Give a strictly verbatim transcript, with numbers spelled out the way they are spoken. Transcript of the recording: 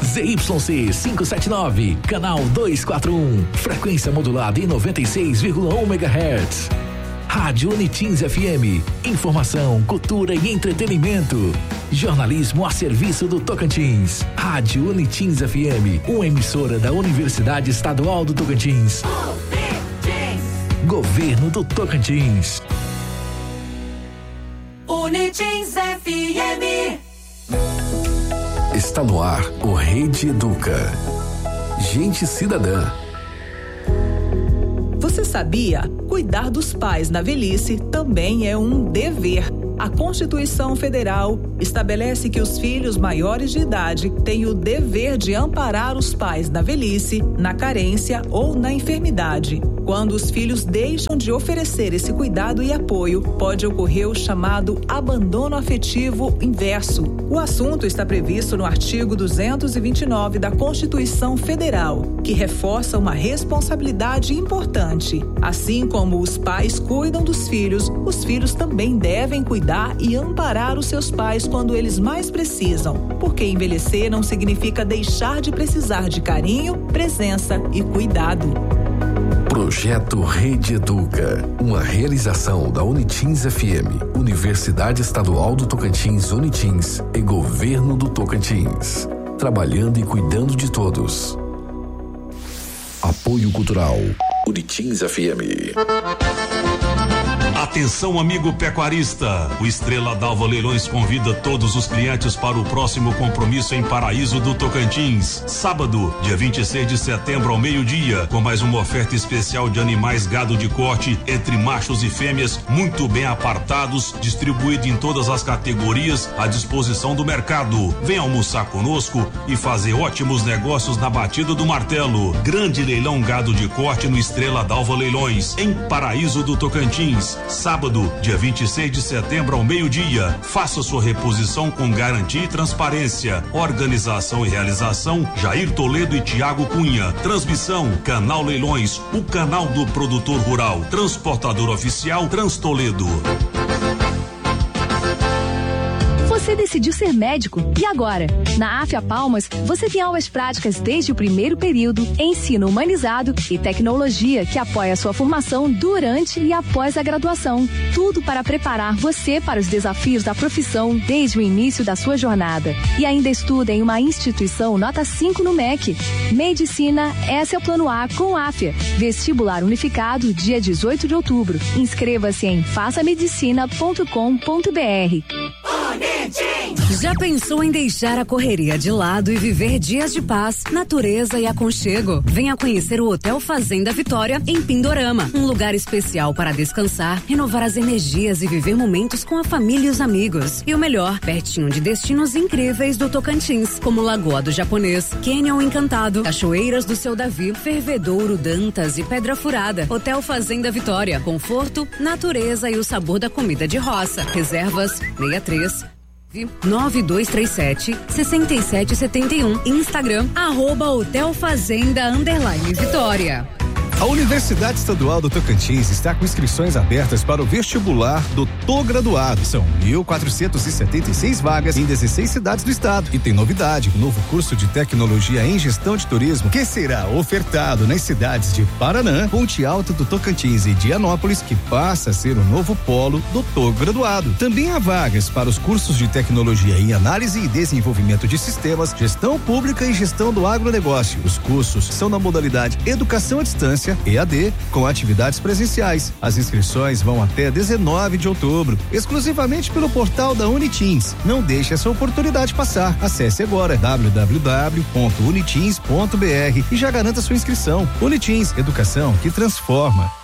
Z Y C quinhentos e setenta e nove, canal duzentos e quarenta e um, frequência modulada em noventa e seis vírgula um megahertz. Rádio Unitins F M, informação, cultura e entretenimento. Jornalismo a serviço do Tocantins. Rádio Unitins F M, uma emissora da Universidade Estadual do Tocantins. Governo do Tocantins. Unitins F M. Está no ar o Rede Educa. Gente cidadã. Você sabia? Cuidar dos pais na velhice também é um dever. A Constituição Federal estabelece que os filhos maiores de idade têm o dever de amparar os pais na velhice, na carência ou na enfermidade. Quando os filhos deixam de oferecer esse cuidado e apoio, pode ocorrer o chamado abandono afetivo inverso. O assunto está previsto no artigo duzentos e vinte e nove da Constituição Federal, que reforça uma responsabilidade importante. Assim como os pais cuidam dos filhos, os filhos também devem cuidar e amparar os seus pais quando eles mais precisam, porque envelhecer não significa deixar de precisar de carinho, presença e cuidado. Projeto Rede Educa, uma realização da Unitins F M, Universidade Estadual do Tocantins Unitins e Governo do Tocantins, trabalhando e cuidando de todos. Apoio Cultural, Unitins F M. Atenção, amigo pecuarista, o Estrela d'Alva Leilões convida todos os clientes para o próximo compromisso em Paraíso do Tocantins, sábado, dia vinte e seis de setembro ao meio-dia, com mais uma oferta especial de animais gado de corte entre machos e fêmeas muito bem apartados, distribuído em todas as categorias à disposição do mercado. Venha almoçar conosco e fazer ótimos negócios na batida do martelo. Grande leilão gado de corte no Estrela d'Alva Leilões, em Paraíso do Tocantins. Sábado, dia vinte e seis de setembro ao meio-dia. Faça sua reposição com garantia e transparência. Organização e realização Jair Toledo e Tiago Cunha. Transmissão Canal Leilões, o canal do produtor rural. Transportador oficial Transtoledo. Você decidiu ser médico e agora? Na Afia Palmas, você tem aulas práticas desde o primeiro período, ensino humanizado e tecnologia que apoia a sua formação durante e após a graduação. Tudo para preparar você para os desafios da profissão desde o início da sua jornada. E ainda estuda em uma instituição nota cinco no M E C. Medicina, esse é o plano A com Afia. Vestibular unificado, dia dezoito de outubro. Inscreva-se em faça medicina ponto com ponto br. Já pensou em deixar a correria de lado e viver dias de paz, natureza e aconchego? Venha conhecer o Hotel Fazenda Vitória em Pindorama, um lugar especial para descansar, renovar as energias e viver momentos com a família e os amigos. E o melhor, pertinho de destinos incríveis do Tocantins, como Lagoa do Japonês, Canyon Encantado, Cachoeiras do Seu Davi, Fervedouro, Dantas e Pedra Furada. Hotel Fazenda Vitória, conforto, natureza e o sabor da comida de roça. Reservas sessenta e três nove dois três sete, seis sete sete um. Instagram, arroba Hotel Fazenda Underline Vitória. A Universidade Estadual do Tocantins está com inscrições abertas para o vestibular do Tô Graduado. São mil quatrocentas e setenta e seis vagas em dezesseis cidades do estado. E tem novidade, o novo curso de tecnologia em gestão de turismo que será ofertado nas cidades de Paranã, Ponte Alta do Tocantins e Dianópolis, que passa a ser o novo polo do Tô Graduado. Também há vagas para os cursos de tecnologia em análise e desenvolvimento de sistemas, gestão pública e gestão do agronegócio. Os cursos são na modalidade educação à distância, E A D, com atividades presenciais. As inscrições vão até dezenove de outubro, exclusivamente pelo portal da Unitins. Não deixe essa oportunidade passar. Acesse agora w w w ponto unitins ponto br e já garanta sua inscrição. Unitins, educação que transforma.